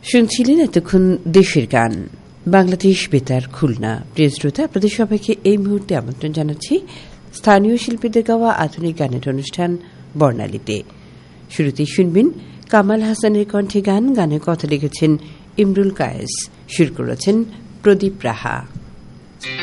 শুনছিলেন এতক্ষণ দেশের গান। বাংলাদেশ বেতার খুলনা। প্রিয় শ্রোতা, আপনাদের সবাইকে এই মুহূর্তে আমন্ত্রণ জানাচ্ছি স্থানীয় শিল্পীদের গাওয়া আধুনিক গানের অনুষ্ঠান বর্ণালীতে। শুরুতেই শুনবেন কামাল হাসানের কণ্ঠে গান। গানের কথা লিখেছেন ইমরুল কায়েস, সুর করেছেন প্রদীপ রাহা।